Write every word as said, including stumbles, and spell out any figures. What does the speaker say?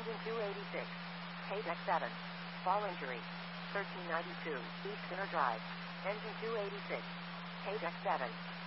Engine two eighty-six. K-Deck seven. Fall injury. thirteen ninety-two, East Center Drive. Engine two eighty-six. K-Deck seven.